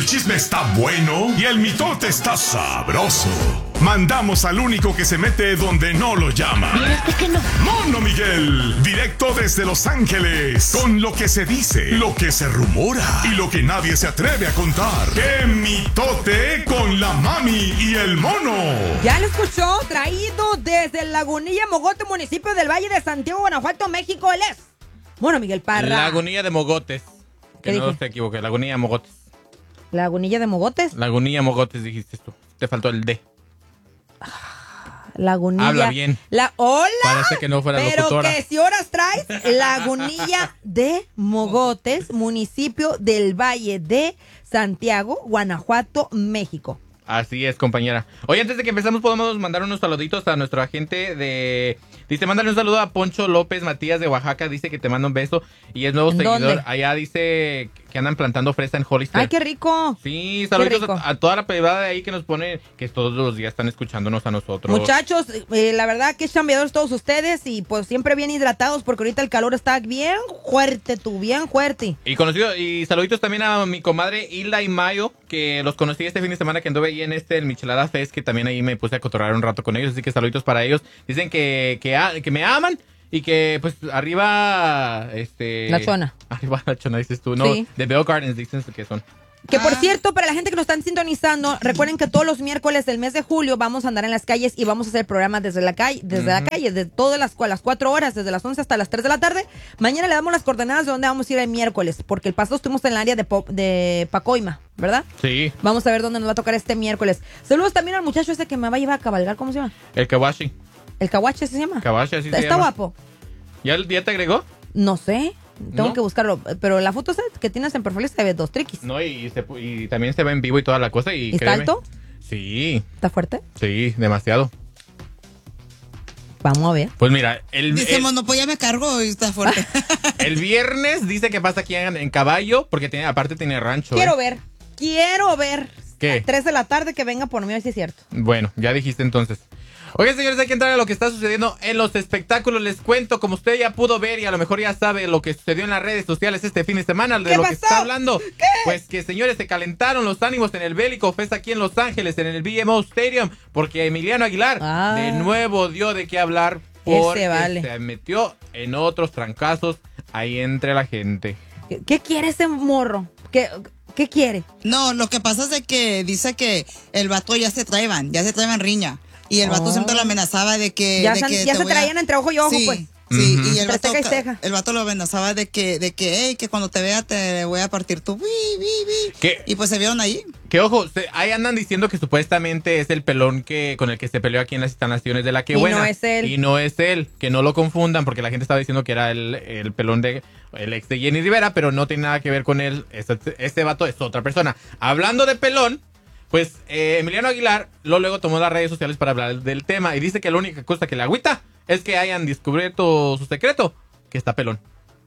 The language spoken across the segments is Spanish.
chisme está bueno y el mitote está sabroso. Mandamos al único que se mete donde no lo llama. ¿Por qué no? Mono Miguel, directo desde Los Ángeles, con lo que se dice, lo que se rumora y lo que nadie se atreve a contar. ¡Qué mitote con la mami y el mono! Ya lo escuchó, traído desde Lagunilla, Mogote, municipio del Valle de Santiago, Guanajuato, México. Él es Mono Miguel Parra. Lagunilla de Mogotes. Que no dije? te equivoques, Lagunilla de Mogotes. ¿Lagunilla de Mogotes? Lagunilla Mogotes dijiste tú. Te faltó el D. Lagunilla. Habla bien. Hola. Parece que no fuera pero locutora. que si horas traes, Lagunilla de Mogotes, municipio del Valle de Santiago, Guanajuato, México. Así es, compañera. Oye, antes de que empezamos, podemos mandar unos saluditos a nuestro agente de... Dice, mándale un saludo a Poncho López Matías de Oaxaca. Dice que te manda un beso y es nuevo seguidor. ¿Dónde? Allá dice que andan plantando fresa en Hollister. ¡Ay, qué rico! Sí, saluditos rico. a toda la privada de ahí que nos pone, que todos los días están escuchándonos a nosotros. Muchachos, la verdad que chambeadores todos ustedes y pues siempre bien hidratados porque ahorita el calor está bien fuerte, bien fuerte. Y saluditos también a mi comadre Hilda y Mayo, que los conocí este fin de semana que anduve ahí en el Michelada Fest, que también ahí me puse a cotorrear un rato con ellos, así que saluditos para ellos. Dicen que me aman y que pues arriba La chona. Arriba la chona, dices tú, no, Sí. de Bell Gardens dicen que son. Que por cierto, para la gente que nos están sintonizando, recuerden que todos los miércoles del mes de julio vamos a andar en las calles y vamos a hacer programas desde la calle, de todas las 4 horas, desde las 11 hasta las 3 de la tarde. Mañana le damos las coordenadas de dónde vamos a ir el miércoles, porque el pasado estuvimos en el área de Pacoima, ¿verdad? Sí, Vamos a ver dónde nos va a tocar este miércoles. Saludos también al muchacho ese que me va a llevar a cabalgar, ¿cómo se llama? el Kawashi. ¿El Caguache se llama? Kawashi, así se Está llama. guapo. ¿Ya te agregó? No sé, tengo ¿No? que buscarlo, pero la foto que tienes en perfil se ve 2 triquis. No, y también se va en vivo y toda la cosa. ¿Y ¿Está créeme. alto? Sí, ¿Está fuerte? sí, demasiado. Vamos a ver. Pues mira, Dice Mono, pues ya me cargo y está fuerte. el viernes dice que pasa aquí en caballo, porque aparte tiene rancho. Quiero ver. ¿Qué? A 3 de la tarde que venga por mí, a ver si es cierto. Bueno, ya dijiste entonces. Oigan, señores, hay que entrar a lo que está sucediendo en los espectáculos. Les cuento, como usted ya pudo ver y a lo mejor ya sabe lo que sucedió en las redes sociales este fin de semana, de ¿Qué lo pasó? que está hablando. ¿Qué? Pues que, señores, se calentaron los ánimos en el Bélico Fest aquí en Los Ángeles, en el BMO Stadium, porque Emiliano Aguilar de nuevo dio de qué hablar porque vale. se metió en otros trancazos ahí entre la gente. ¿Qué quiere ese morro? ¿Qué quiere? No, lo que pasa es de que dice que el vato ya se traían riña. Y el vato siempre lo amenazaba de que... Ya, de que ya te se voy a- traían entre ojo y ojo, Sí, pues. sí, Ujú. y Entre ceja y ceja. el vato lo amenazaba de que, hey, que cuando te vea te voy a partir tu... ¿Qué? Y pues se vieron ahí. Que ojo, ahí andan diciendo que supuestamente es el pelón con el que se peleó aquí en las instalaciones de La Que Y Buena. no es él. Y no es él, que no lo confundan, porque la gente estaba diciendo que era el pelón el ex de Jenny Rivera, pero no tiene nada que ver con él. Este vato es otra persona. Hablando de pelón, pues Emiliano Aguilar luego tomó las redes sociales para hablar del tema y dice que la única cosa que le agüita es que hayan descubierto su secreto, que está pelón.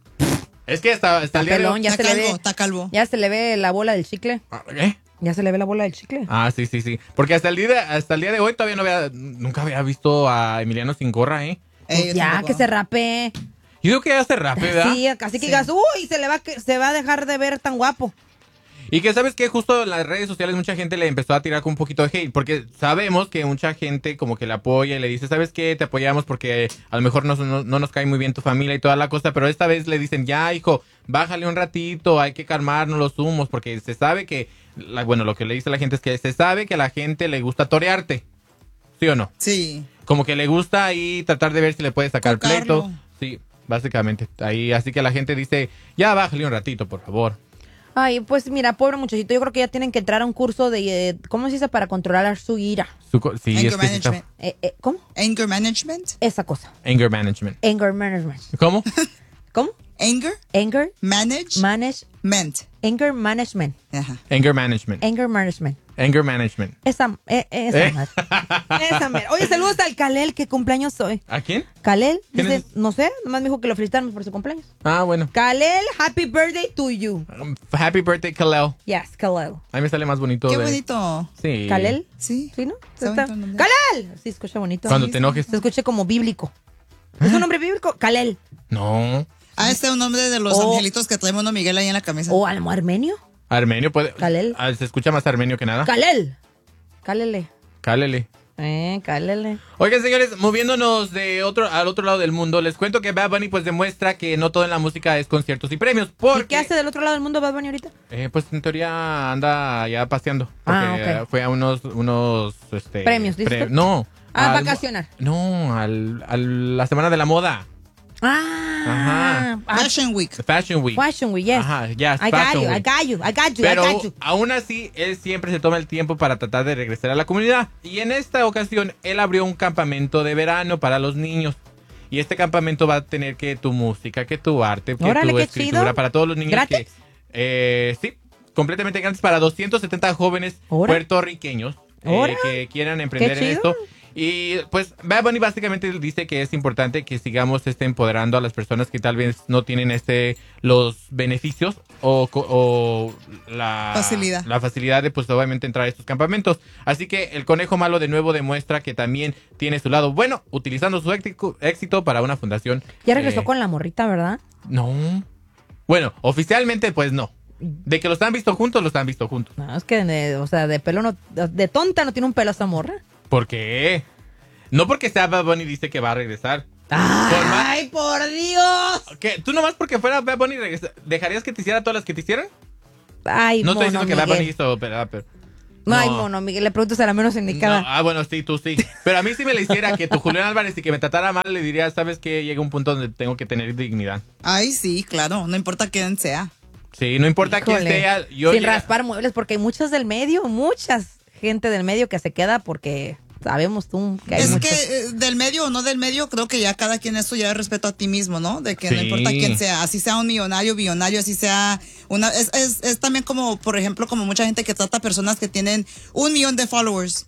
Es que hasta el día pelón, de ya Está se le calvo, ve. está calvo. Ya se le ve la bola del chicle. ¿Eh? Ya se le ve la bola del chicle. Ah, sí. Porque hasta el día de hoy todavía nunca había visto a Emiliano sin gorra, ¿eh? Pues yo ya, tampoco. que se rapee. Yo digo que ya se rape, ¿verdad? Sí, casi que digas, uy, se va a dejar de ver tan guapo. Y que sabes que justo en las redes sociales mucha gente le empezó a tirar con un poquito de hate, porque sabemos que mucha gente como que le apoya y le dice, ¿sabes qué? Te apoyamos porque a lo mejor no nos cae muy bien tu familia y toda la cosa, pero esta vez le dicen, ya hijo, bájale un ratito, hay que calmarnos los humos, porque se sabe que, lo que le dice la gente es que se sabe que a la gente le gusta torearte, ¿sí o no? Sí. Como que le gusta ahí tratar de ver si le puede sacar Tocarlo. pleito. Sí, básicamente. Ahí, así que la gente dice, ya bájale un ratito, por favor. Ay, pues mira, pobre muchachito, yo creo que ya tienen que entrar a un curso de, ¿cómo se dice? Para controlar su ira. Sí, Anger es que sí está- management. ¿Cómo? Anger management. Esa cosa. Anger management. Anger management. ¿Cómo? ¿Cómo? Anger Anger management. Anger management. Ajá. Anger management. Anger management. Anger management. Esa madre. ¿Eh? Esa madre. Oye, saludos al Kalel, que cumpleaños hoy. ¿A quién? Kalel, ¿Quién dice, es? no sé, nomás me dijo que lo felicitaron por su cumpleaños. Ah, bueno. Kalel, happy birthday to you. Happy birthday, Kalel. Yes, Kalel. A mí me sale más bonito. Qué de- bonito. Sí. ¿Kalel? Sí. ¿Sí, no? Está Está- bonito el nombre. ¡Kalel! Sí, escucha bonito. Cuando te enojes. Se escucha como bíblico. ¿Es un nombre bíblico? Kalel. No. Ah, este es un nombre de los angelitos que trae Mono Miguel ahí en la camisa. ¿O almo armenio? Armenio puede. Kalel. Se escucha más armenio que nada. Kalel. Cálele. Cálele. Cálele. Oigan, señores, moviéndonos al otro lado del mundo, les cuento que Bad Bunny pues demuestra que no todo en la música es conciertos y premios. ¿Y qué hace del otro lado del mundo Bad Bunny ahorita? Pues en teoría anda ya paseando. Porque ok. fue a unos ¿Premios, dices tú? no. Vacacionar. No, a la Semana de la Moda. Ajá. Fashion Week. Fashion Week. Fashion Week, yes. Ajá, yes, I Fashion got Week. you. Pero aún así, él siempre se toma el tiempo para tratar de regresar a la comunidad. Y en esta ocasión, él abrió un campamento de verano para los niños. Y este campamento va a tener que tu música, que tu arte, que Órale, tu qué escritura chido. para todos los niños. ¿Gratis? Sí, completamente gratis para 270 jóvenes Órale. puertorriqueños Órale. que quieran emprender Qué en chido. esto. Y pues Bad Bunny básicamente dice que es importante que sigamos empoderando a las personas que tal vez no tienen los beneficios o la facilidad de pues obviamente entrar a estos campamentos. Así que el conejo malo de nuevo demuestra que también tiene su lado bueno, utilizando su éxito para una fundación. Ya regresó con la morrita, ¿verdad? No. Bueno, oficialmente pues no. De que los han visto juntos, los han visto juntos. No, es que de pelo no, de tonta no tiene un pelo esa morra. ¿Por qué? No porque sea Bad Bunny dice que va a regresar. ¡Ay, por Dios! ¿Qué? ¿Tú nomás porque fuera Bad Bunny dejarías que te hiciera todas las que te hicieran? Ay, No estoy mono, diciendo que Bad Bunny Miguel. hizo, pero... Ay, mono, Miguel, le preguntas a la menos indicada. No, bueno, sí, tú sí. Pero a mí si me le hiciera que tu Julián Álvarez y que me tratara mal, le diría, ¿sabes qué? Llega un punto donde tengo que tener dignidad. Ay, sí, claro. No importa quién sea. Sí, no importa quién Híjole. sea. Sin raspar muebles, porque hay mucha gente del medio que se queda porque sabemos tú que hay Es muchos. que del medio o no del medio, creo que ya cada quien eso ya es respeto a ti mismo, ¿no? De que no Sí. importa quién sea, así sea un millonario, billonario, así sea es también como, por ejemplo, como mucha gente que trata a personas que tienen 1 millón de followers